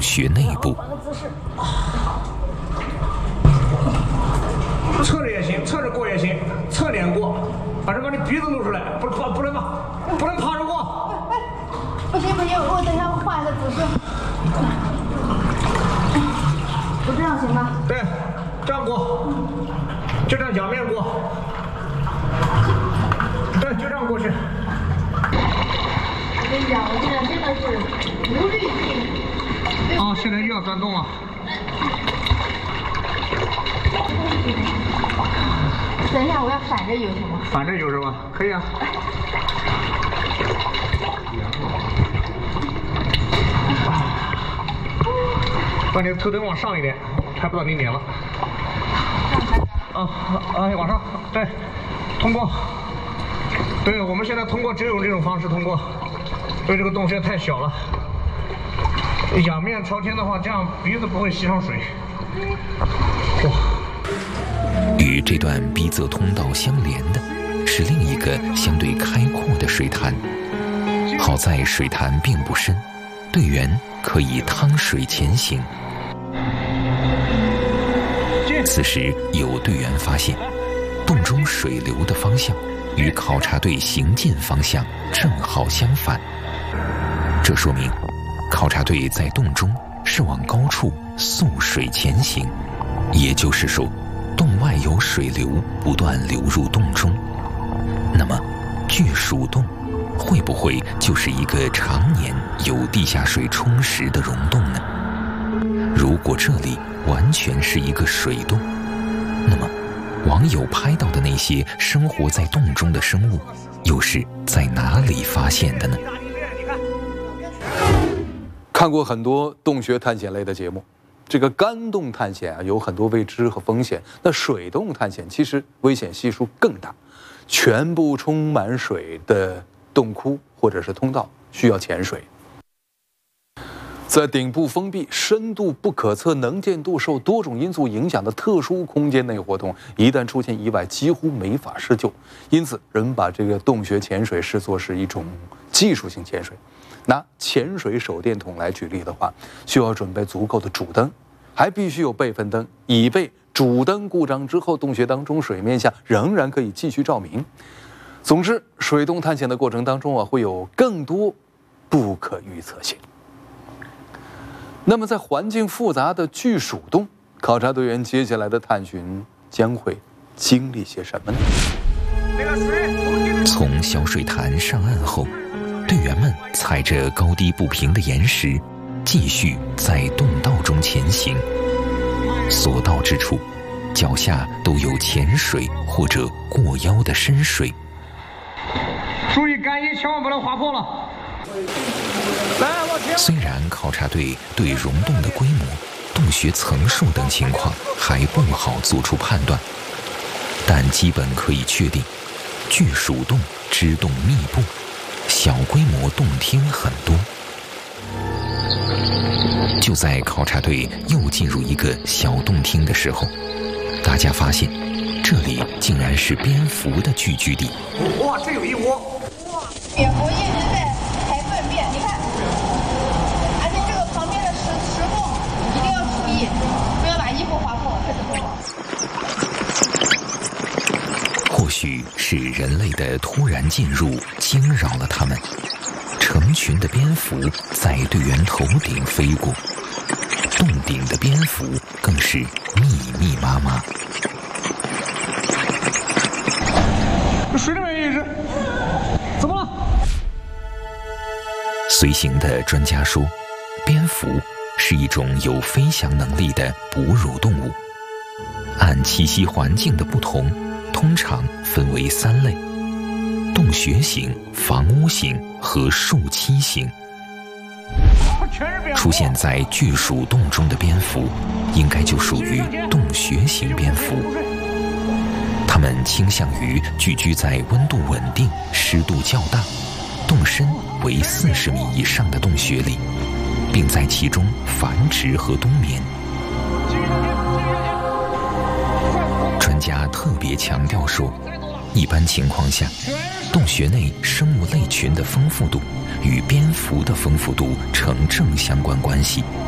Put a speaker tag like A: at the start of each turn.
A: 穴内部。
B: 侧着也行，侧着过也行，侧脸过，反正把你鼻子露出来，不能趴着过。
C: 不行，我等一下换一个姿势。我这样行吗？
B: 对，这样过，就这样脚面过。对，就这样过去。
C: 我跟你讲，我现在真的是无滤镜。
B: 啊，现在又要钻洞了。
C: 等一下，我要反着游行吗？
B: 反着游是吧？可以啊。把你的头灯往上一点，拍不到你脸了。往上，对，通过。对，我们现在通过只有这种方式通过，因为这个洞实在太小了。仰面朝天的话，这样鼻子不会吸上水。哇！
A: 与这段逼仄通道相连的是另一个相对开阔的水潭。好在水潭并不深，队员可以趟水前行。此时有队员发现，洞中水流的方向与考察队行进方向正好相反。这说明考察队在洞中是往高处溯水前行，也就是说，洞外有水流不断流入洞中。那么，巨鼠洞会不会就是一个常年由地下水充实的溶洞呢？如果这里完全是一个水洞，那么网友拍到的那些生活在洞中的生物，又是在哪里发现的呢？
D: 看过很多洞穴探险类的节目，这个干洞探险有很多未知和风险，那水洞探险其实危险系数更大，全部充满水的洞窟或者是通道需要潜水。在顶部封闭、深度不可测、能见度受多种因素影响的特殊空间内活动，一旦出现意外，几乎没法施救。因此，人把这个洞穴潜水视作是一种技术性潜水。拿潜水手电筒来举例的话，需要准备足够的主灯，还必须有备份灯，以备主灯故障之后，洞穴当中水面下仍然可以继续照明。总之，水洞探险的过程当中会有更多不可预测性。那么，在环境复杂的巨鼠洞，考察队员接下来的探寻将会经历些什么呢？
A: 从小水潭上岸后，队员们踩着高低不平的岩石，继续在洞道中前行。所到之处，脚下都有浅水或者过腰的深水。
B: 注意干衣，千万不能划破了。
A: 虽然考察队对溶洞的规模、洞穴层数等情况还不好做出判断，但基本可以确定，巨鼠洞支洞密布，小规模洞厅很多。就在考察队又进入一个小洞厅的时候，大家发现这里竟然是蝙蝠的聚居地。
B: 哇，这有一窝！
C: 哇，蝙蝠一直在排粪便，你看，而且这个旁边的石缝一定要注意，不要把衣服划破，这是错。
A: 或许是人类的突然进入惊扰了他们，成群的蝙蝠在队员头顶飞过，洞顶的蝙蝠更是密密麻麻。
B: 水里面有一只，怎么了？
A: 随行的专家说，蝙蝠是一种有飞翔能力的哺乳动物，按栖息环境的不同，通常分为3类：洞穴型、房屋型和树栖型。出现在巨鼠洞中的蝙蝠，应该就属于洞穴型蝙蝠。它们倾向于聚居在温度稳定、湿度较大、洞深为40米以上的洞穴里，并在其中繁殖和冬眠。专家特别强调说，一般情况下，洞穴内生物类群的丰富度与蝙蝠的丰富度呈正相关关系。